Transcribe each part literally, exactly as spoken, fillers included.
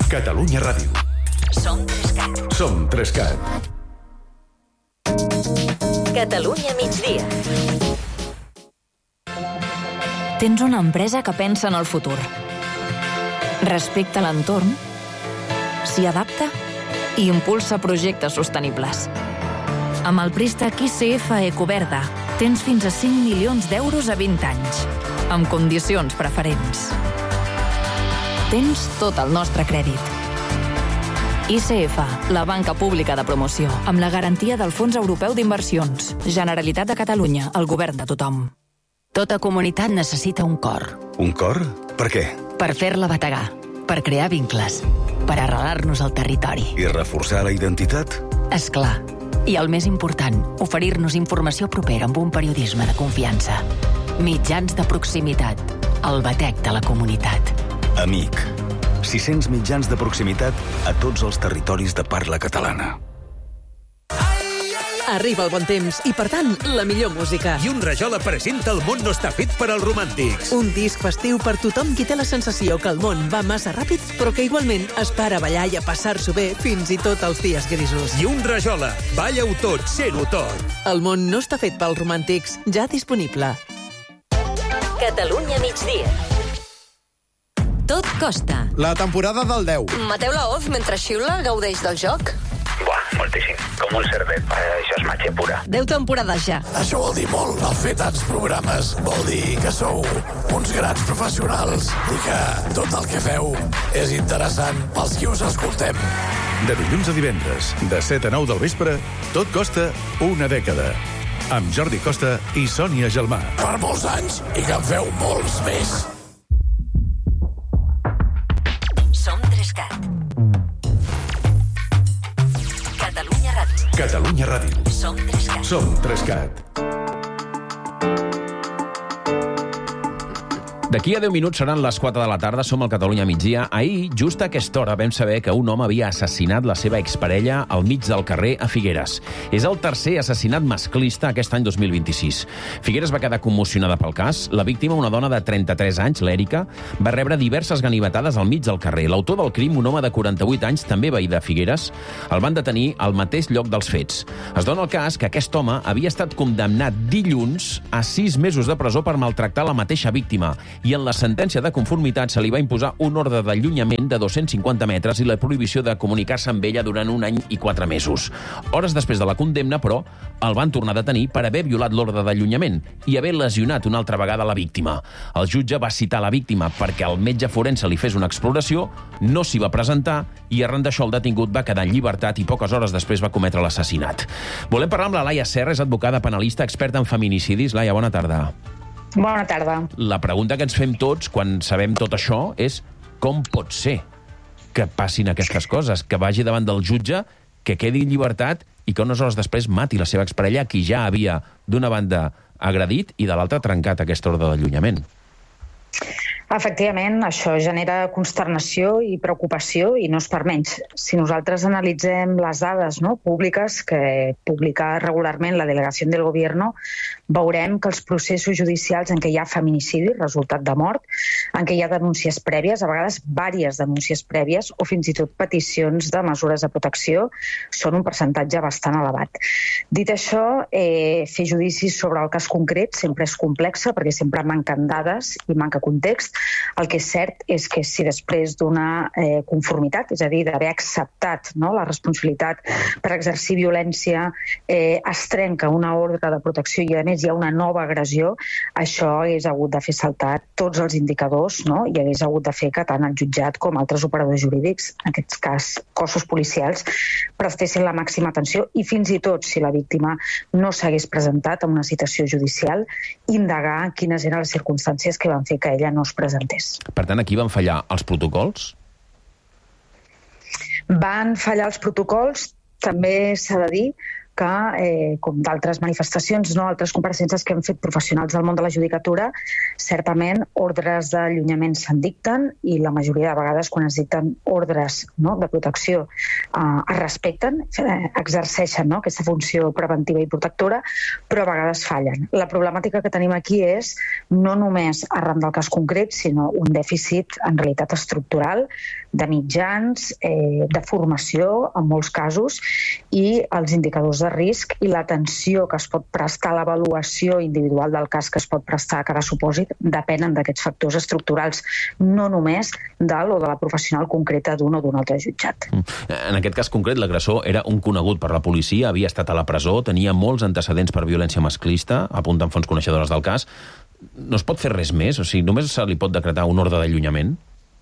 Catalunya Ràdio. Som Trescat. Som Trescat. Catalunya migdia. Tens una empresa que pensa en el futur. Respecta l'entorn, s'hi adapta i impulsa projectes sostenibles. Amb el préstec I C F Ecoverda tens fins a cinc milions d'euros a vint anys, amb condicions preferents. Tens tot el nostre crèdit. I C F, la banca pública de promoció, amb la garantia del Fons Europeu d'Inversions. Generalitat de Catalunya, el govern de tothom. Tota comunitat necessita un cor. Un cor? Per què? Per fer-la bategar, per crear vincles, per arrelar-nos al territori. I reforçar la identitat? És clar. I el més important, oferir-nos informació propera amb un periodisme de confiança. Mitjans de proximitat, el batec de la comunitat. Amic. sis-cents mitjans de proximitat a tots els territoris de parla catalana. Arriba el bon temps i, per tant, la millor música. I un Rajola presenta El món no està fet per als romàntics. Un disc festiu per tothom qui té la sensació que el món va massa ràpid, però que igualment es para a ballar i a passar-s'ho bé fins i tot els dies grisos. I un Rajola. Balla-ho tot, sent-ho tot. El món no està fet pels romàntics, ja disponible. Catalunya migdia. Tot costa. La temporada del deu. Mateu Laoz, mentre xiula, gaudeix del joc? Buah, moltíssim. Com un cervet. Això és màgia pura. Deu temporades ja. Això vol dir molt, el fer tants programes. Vol dir que sou uns grans professionals i que tot el que feu és interessant pels qui us escoltem. De dilluns a divendres, de set a nou del vespre, Tot costa una dècada. Amb Jordi Costa i Sònia Gelmà. Per molts anys i que en feu molts més. Som Trescat. Catalunya Ràdio. Catalunya Ràdio. Som Trescat. Som Trescat. D'aquí a deu minuts seran les quatre de la tarda, som al Catalunya migdia. Ahir, just a aquesta hora, vam saber que un home havia assassinat la seva exparella al mig del carrer a Figueres. És el tercer assassinat masclista aquest any dos mil vint-i-sis. Figueres va quedar commocionada pel cas. La víctima, una dona de trenta-tres anys, l'Èrica, va rebre diverses ganivetades al mig del carrer. L'autor del crim, un home de quaranta-vuit anys, també veí de Figueres, el van detenir al mateix lloc dels fets. Es dona el cas que aquest home havia estat condemnat dilluns a sis mesos de presó per maltractar la mateixa víctima, i en la sentència de conformitat se li va imposar un ordre d'allunyament de dos-cents cinquanta metres i la prohibició de comunicar-se amb ella durant un any i quatre mesos. Hores després de la condemna, però, el van tornar a detenir per haver violat l'ordre d'allunyament i haver lesionat una altra vegada la víctima. El jutge va citar la víctima perquè el metge forense li fes una exploració, no s'hi va presentar i arran d'això el detingut va quedar en llibertat i poques hores després va cometre l'assassinat. Volem parlar amb la Laia Serra, és advocada penalista experta en feminicidis. Laia, bona tarda. Bona tarda. La pregunta que ens fem tots quan sabem tot això és com pot ser que passin aquestes coses, que vagi davant del jutge, que quedi en llibertat i que unes hores després mati la seva exparella, qui ja havia d'una banda agredit i de l'altra trencat aquest ordre d'allunyament. Efectivament, això genera consternació i preocupació i no és per menys. Si nosaltres analitzem les dades no, públiques que publica regularment la Delegació del Gobierno, veurem que els processos judicials en què hi ha feminicidi, resultat de mort, en què hi ha denúncies prèvies, a vegades diverses denúncies prèvies o fins i tot peticions de mesures de protecció, són un percentatge bastant elevat. Dit això, eh, fer judicis sobre el cas concret sempre és complex perquè sempre manquen dades i manca context. El que és cert és que si després d'una eh, conformitat, és a dir, d'haver acceptat no, la responsabilitat per exercir violència, eh, es trenca una ordre de protecció i a més hi ha una nova agressió, això hagués hagut de fer saltar tots els indicadors no, i hagués hagut de fer que tant el jutjat com altres operadors jurídics, en aquest cas cossos policials, prestessin la màxima atenció i fins i tot, si la víctima no s'hagués presentat a una citació judicial, indagar quines eren les circumstàncies que van fer que ella no es presentés. Per tant, aquí van fallar els protocols? Van fallar els protocols, també s'ha de dir, que, eh, com d'altres manifestacions, no, altres compareixences que han fet professionals del món de la judicatura, certament ordres d'allunyament se'n dicten i la majoria de vegades quan es dicten ordres, no, de protecció eh, es respecten, eh, exerceixen, no, aquesta funció preventiva i protectora, però a vegades fallen. La problemàtica que tenim aquí és no només arran del cas concret, sinó un dèficit en realitat estructural de mitjans, eh, de formació en molts casos, i els indicadors de risc i l'atenció que es pot prestar a l'avaluació individual del cas que es pot prestar a cada supòsit depenen d'aquests factors estructurals, no només del o de la professional concreta d'un o d'un altre jutjat. En aquest cas concret, l'agressor era un conegut per la policia, havia estat a la presó, tenia molts antecedents per violència masclista, apunten fonts coneixedores del cas. No es pot fer res més? O sigui, només se li pot decretar un ordre d'allunyament?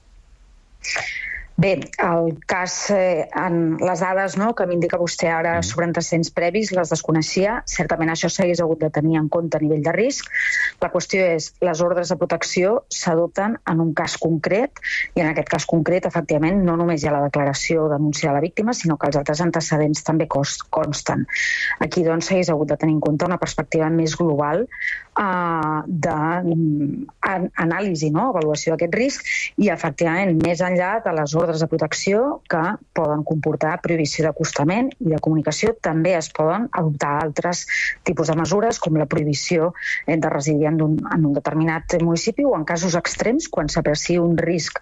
Bé, el cas, eh, en les dades, no, que m'indica vostè ara sobre antecedents previs, les desconeixia. Certament això s'hagués hagut de tenir en compte a nivell de risc. La qüestió és, les ordres de protecció s'adopten en un cas concret, i en aquest cas concret, efectivament, no només hi ha la declaració o denúncia de la víctima, sinó que els altres antecedents també consten. Aquí, doncs, s'hagués hagut de tenir en compte una perspectiva més global eh, d'anàlisi, no?, avaluació d'aquest risc, i, efectivament, més enllà de les ordres de protecció que poden comportar prohibició d'acostament i de comunicació, també es poden adoptar altres tipus de mesures, com la prohibició de residir en un, en un determinat municipi, o en casos extrems, quan s'apreci un risc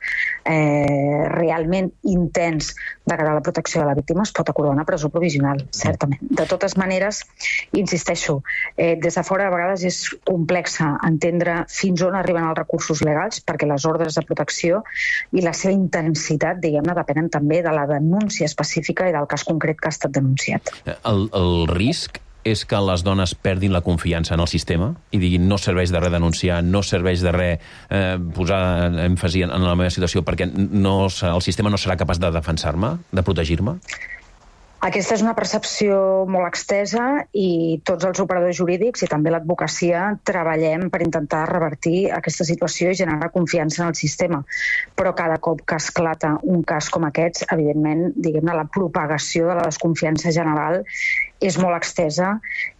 eh, realment intens de cara a la protecció de la víctima, es pot acordar una presó provisional, certament. De totes maneres, insisteixo, eh, des de fora a vegades és complex entendre fins on arriben els recursos legals, perquè les ordres de protecció i la seva intensitat, diguem-ne, depenen també de la denúncia específica i del cas concret que ha estat denunciat. El, el risc és que les dones perdin la confiança en el sistema i diguin no serveix de res denunciar, no serveix de res eh, posar èmfasi en, en la meva situació perquè no, el sistema no serà capaç de defensar-me, de protegir-me? Aquesta és una percepció molt extesa i tots els operadors jurídics i també l'advocacia treballem per intentar revertir aquesta situació i generar confiança en el sistema. Però cada cop que esclata un cas com aquests, evidentment, diguem-ne, la propagació de la desconfiança general és molt extesa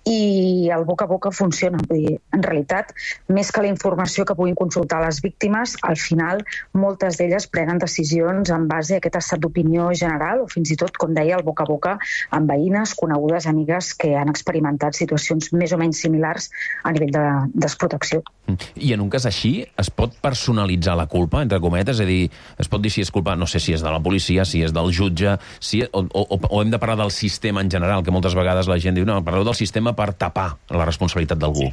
i el boca a boca funciona. Vull dir, en realitat, més que la informació que puguin consultar les víctimes, al final moltes d'elles prenen decisions en base a aquest estat d'opinió general o fins i tot, com deia, el boca a boca amb veïnes, conegudes, amigues que han experimentat situacions més o menys similars a nivell de desprotecció. I en un cas així es pot personalitzar la culpa, entre cometes? És a dir, es pot dir si és culpa, no sé si és de la policia, si és del jutge, si, o, o, o hem de parlar del sistema en general, que moltes vegades la gent diu, no, parleu del sistema per tapar la responsabilitat d'algú.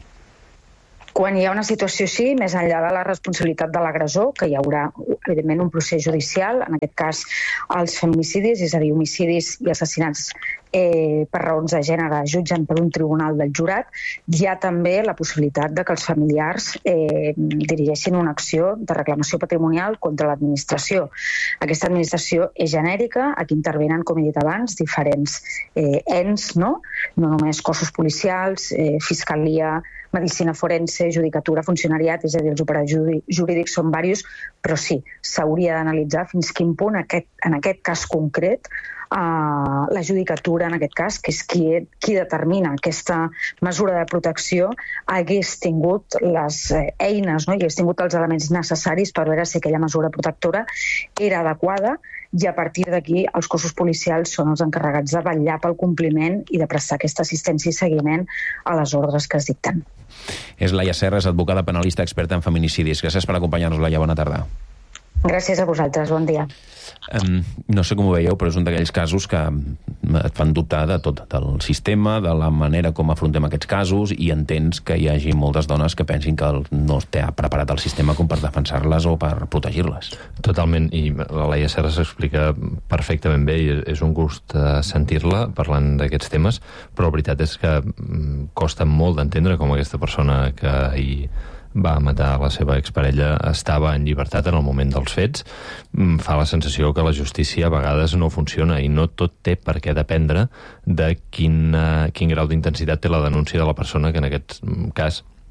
Quan hi ha una situació així, més enllà de la responsabilitat de l'agressor, que hi haurà, evidentment, un procés judicial, en aquest cas els feminicidis, és a dir, homicidis i assassinats eh, per raons de gènere, jutgen per un tribunal del jurat, hi ha també la possibilitat de que els familiars eh, dirigeixin una acció de reclamació patrimonial contra l'administració. Aquesta administració és genèrica, aquí intervenen, com he dit abans, diferents eh, ens, no? No només cossos policials, eh, fiscalia, medicina forense, judicatura, funcionariat, és a dir, els operadors jurídics són diversos, però sí, s'hauria d'analitzar fins quin punt aquest, en aquest cas concret Uh, la judicatura, en aquest cas, que és qui, qui determina aquesta mesura de protecció, hagués tingut les eh, eines, no? I hagués tingut els elements necessaris per veure si aquella mesura protectora era adequada, i a partir d'aquí els cossos policials són els encarregats de vetllar pel compliment i de prestar aquesta assistència i seguiment a les ordres que es dicten. És Laia Serres, advocada penalista experta en feminicidis. Gràcies per acompanyar-nos, Laia. Bona tarda. Gràcies a vosaltres. Bon dia. Um, no sé com ho veieu, però és un d'aquells casos que et fan dubtar de tot, del sistema, de la manera com afrontem aquests casos, i entens que hi hagi moltes dones que pensin que no té preparat el sistema com per defensar-les o per protegir-les. Totalment, i la Laia Serra s'explica perfectament bé, i és un gust sentir-la parlant d'aquests temes, però la veritat és que costa molt d'entendre com aquesta persona que ahir va matar la seva exparella estava en llibertat en el moment dels fets. Fa la sensació que la justícia a vegades no funciona, i no tot té per què dependre de quin, quin grau d'intensitat té la denúncia de la persona, que en aquest cas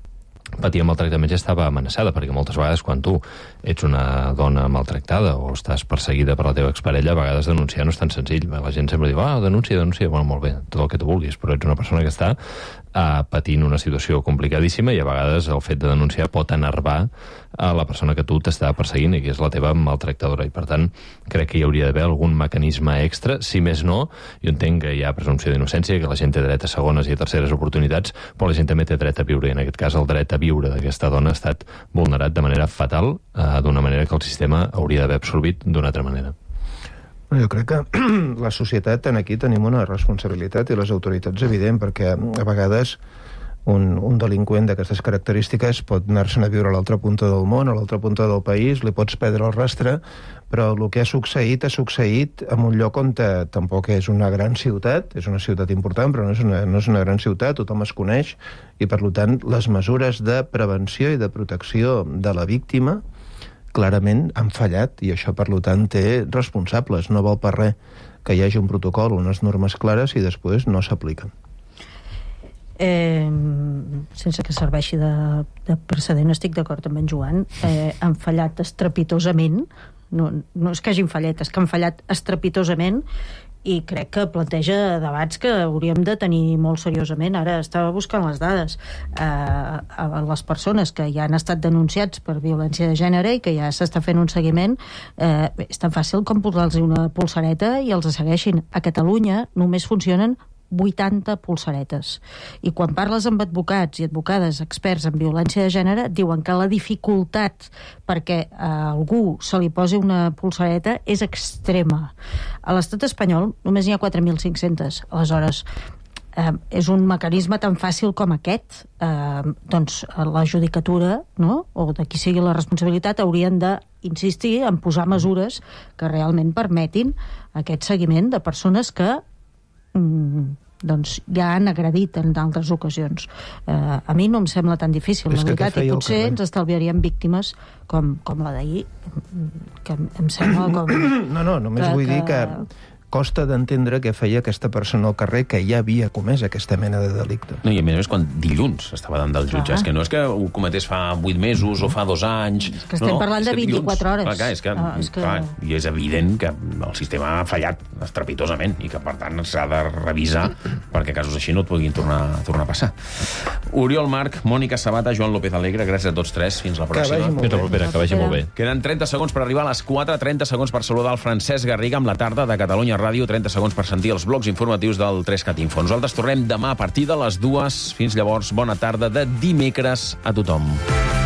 patia maltractaments ja estava amenaçada, perquè moltes vegades quan tu ets una dona maltractada o estàs perseguida per la teva exparella, a vegades denunciar no és tan senzill. La gent sempre diu, ah, denuncia, denuncia, bueno, molt bé, tot el que tu vulguis, però ets una persona que està uh, patint una situació complicadíssima i a vegades el fet de denunciar pot enervar a la persona que tu t'està perseguint i que és la teva maltractadora. I per tant, crec que hi hauria d'haver algun mecanisme extra, si més no, jo entenc que hi ha presumpció d'innocència, que la gent té dret a segones i a terceres oportunitats, però la gent també té dret a viure, i en aquest cas el dret a viure d'aquesta dona ha estat vulnerat de manera fatal, eh, d'una manera que el sistema hauria d'haver absorbit d'una altra manera. Jo crec que la societat en aquí tenim una responsabilitat i les autoritats evident, perquè a vegades un, un delinqüent d'aquestes característiques pot anar-se'n a viure a l'altra punta del món, a l'altra punta del país, li pots perdre el rastre, però el que ha succeït ha succeït en un lloc on te, tampoc és una gran ciutat, és una ciutat important, però no és una, no és una gran ciutat, tothom es coneix, i per tant les mesures de prevenció i de protecció de la víctima clarament han fallat, i això per tant té responsables. No val per res que hi hagi un protocol, unes normes clares i després no s'apliquen. Eh, sense que serveixi de, de precedent, estic d'acord amb en Joan, eh, han fallat estrepitosament, no, no és que hagin fallat, és que han fallat estrepitosament, i crec que planteja debats que hauríem de tenir molt seriosament. Ara estava buscant les dades. Eh, a les persones que ja han estat denunciats per violència de gènere i que ja s'està fent un seguiment, eh, és tan fàcil com posar-los una pulsareta i els segueixin. A Catalunya només funcionen vuitanta pulsaretes. I quan parles amb advocats i advocades experts en violència de gènere, diuen que la dificultat perquè a algú se li posi una pulsareta és extrema. A l'estat espanyol només n'hi ha quatre mil cinc-cents. Aleshores, eh, és un mecanisme tan fàcil com aquest. Eh, doncs la judicatura, no?, o de qui sigui la responsabilitat, haurien de insistir en posar mesures que realment permetin aquest seguiment de persones que doncs ja han agredit en d'altres ocasions. Eh, a mi no em sembla tan difícil, la veritat, i potser ens estalviaríem víctimes com, com la d'ahir, que em sembla com... No, no, només que, vull dir que costa d'entendre què feia aquesta persona al carrer que ja havia comès aquesta mena de delicte. No, i a més quan dilluns estava davant del jutge. Ah. És que no és que ho cometés fa vuit mesos o fa dos anys. És que estem no, parlant de vint-i-quatre hores. Clar, clar, és que, ah, és que... Clar, i és evident que el sistema ha fallat estrepitosament i que, per tant, s'ha de revisar perquè casos així no et puguin tornar, tornar a passar. Oriol Marc, Mònica Sabata, Joan López Alegre, gràcies a tots tres. Fins la pròxima. Fins la propera, que vagi molt bé. Queden trenta segons per arribar a les quatre, trenta segons per saludar el Francesc Garriga amb la tarda de Catalunya Ràdio, trenta segons per sentir els blocs informatius del Trescat Info. Nosaltres tornem demà a partir de les dues. Fins llavors, bona tarda de dimecres a tothom.